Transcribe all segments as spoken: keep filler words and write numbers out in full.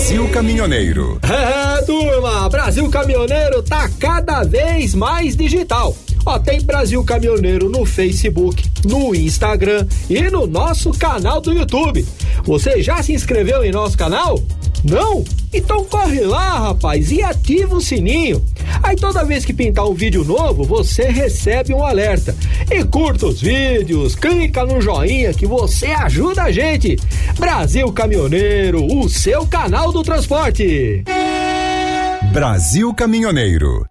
Brasil Caminhoneiro. É, turma, Brasil Caminhoneiro tá cada vez mais digital. Ó, tem Brasil Caminhoneiro no Facebook, no Instagram e no nosso canal do YouTube. Você já se inscreveu em nosso canal? Não? Então corre lá, rapaz, e ativa o sininho. Aí toda vez que pintar um vídeo novo, você recebe um alerta. E curta os vídeos, clica no joinha que você ajuda a gente. Brasil Caminhoneiro, o seu canal do transporte. Brasil Caminhoneiro.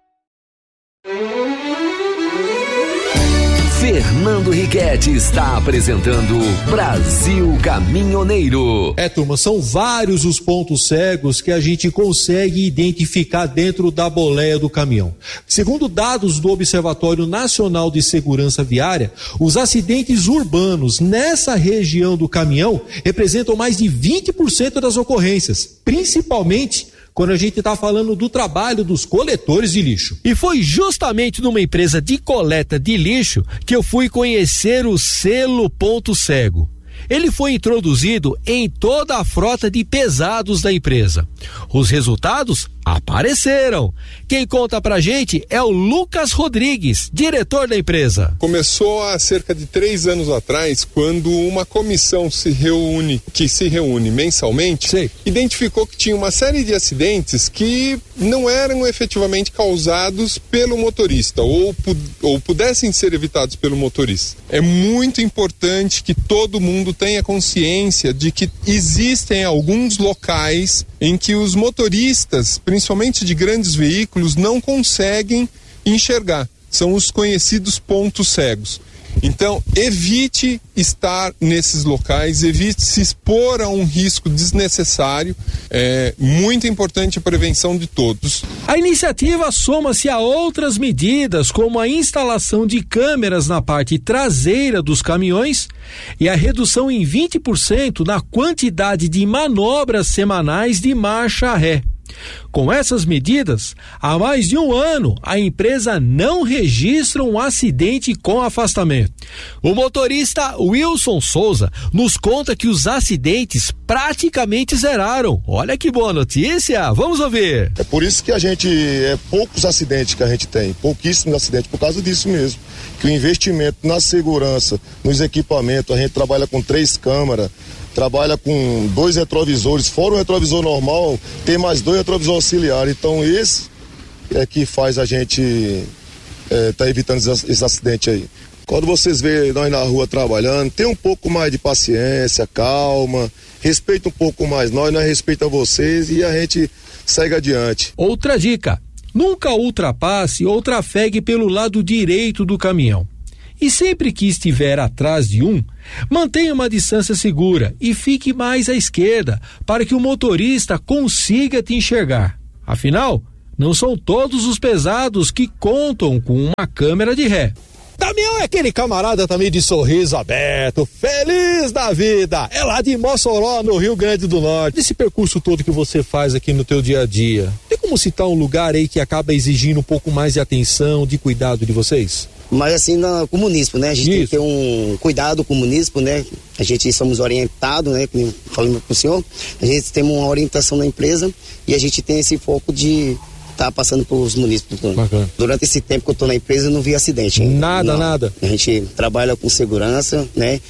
Fernando Riquetti está apresentando Brasil Caminhoneiro. É, turma, são vários os pontos cegos que a gente consegue identificar dentro da boleia do caminhão. Segundo dados do Observatório Nacional de Segurança Viária, os acidentes urbanos nessa região do caminhão representam mais de vinte por cento das ocorrências, principalmente quando a gente está falando do trabalho dos coletores de lixo. E foi justamente numa empresa de coleta de lixo que eu fui conhecer o selo Ponto Cego. Ele foi introduzido em toda a frota de pesados da empresa. Os resultados apareceram. Quem conta pra gente é o Lucas Rodrigues, diretor da empresa. Começou há cerca de três anos atrás, quando uma comissão se reúne, que se reúne mensalmente, Sei. identificou que tinha uma série de acidentes que não eram efetivamente causados pelo motorista ou, ou pudessem ser evitados pelo motorista. É muito importante que todo mundo tenha consciência de que existem alguns locais em que os motoristas, principalmente de grandes veículos, não conseguem enxergar. São os conhecidos pontos cegos. Então, evite estar nesses locais, evite se expor a um risco desnecessário. É muito importante a prevenção de todos. A iniciativa soma-se a outras medidas, como a instalação de câmeras na parte traseira dos caminhões e a redução em vinte por cento na quantidade de manobras semanais de marcha ré. Com essas medidas, há mais de um ano, a empresa não registra um acidente com afastamento. O motorista Wilson Souza nos conta que os acidentes praticamente zeraram. Olha que boa notícia, vamos ouvir. É por isso que a gente, é poucos acidentes que a gente tem, pouquíssimos acidentes, por causa disso mesmo. Que o investimento na segurança, nos equipamentos, a gente trabalha com três câmeras, trabalha com dois retrovisores, fora o retrovisor normal, tem mais dois retrovisores auxiliares. Então esse é que faz a gente é, tá evitando esse acidente aí. Quando vocês veem nós na rua trabalhando, tem um pouco mais de paciência, calma, respeita um pouco mais nós, nós respeitamos vocês e a gente segue adiante. Outra dica, nunca ultrapasse ou trafegue pelo lado direito do caminhão. E sempre que estiver atrás de um, mantenha uma distância segura e fique mais à esquerda para que o motorista consiga te enxergar. Afinal, não são todos os pesados que contam com uma câmera de ré. Damião é aquele camarada também de sorriso aberto, feliz da vida. É lá de Mossoró, no Rio Grande do Norte. Esse percurso todo que você faz aqui no teu dia a dia, tem como citar um lugar aí que acaba exigindo um pouco mais de atenção, de cuidado de vocês? Mas assim, na, com o munícipe, né? A gente Isso. tem que ter um cuidado com o munícipe, né? A gente somos orientados, né? Como falando com o senhor, a gente tem uma orientação na empresa e a gente tem esse foco de tá passando pelos munícipes. Bacana. Durante esse tempo que eu tô na empresa, eu não vi acidente ainda. Nada, não. nada. A gente trabalha com segurança, né?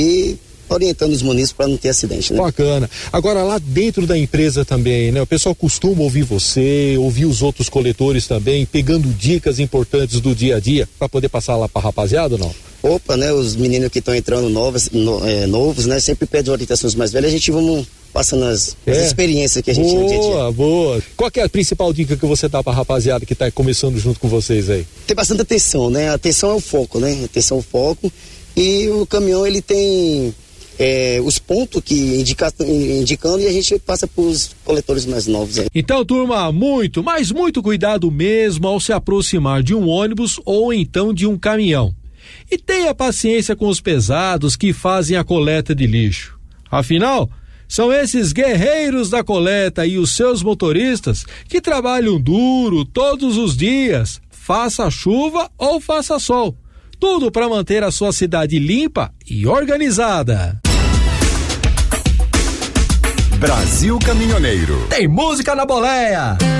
E orientando os munícipes para não ter acidente, né? Bacana. Agora, lá dentro da empresa também, né? O pessoal costuma ouvir você, ouvir os outros coletores também, pegando dicas importantes do dia a dia para poder passar lá para rapaziada ou não? Opa, né? Os meninos que estão entrando novos, no, é, novos, né? Sempre pedem orientações mais velhas, a gente vamos passando as, é. as experiências que a gente boa, tem no dia a dia. Boa, boa. Qual que é a principal dica que você dá pra rapaziada que tá começando junto com vocês aí? Tem bastante atenção, né? Atenção é o foco, né? Atenção é o foco. E o caminhão, ele tem é, os pontos que indica, indicando e a gente passa pros coletores mais novos aí. Então, turma, muito, mas muito cuidado mesmo ao se aproximar de um ônibus ou então de um caminhão. E tenha paciência com os pesados que fazem a coleta de lixo. Afinal, são esses guerreiros da coleta e os seus motoristas que trabalham duro todos os dias, faça chuva ou faça sol. Tudo para manter a sua cidade limpa e organizada. Brasil Caminhoneiro. Tem música na boleia.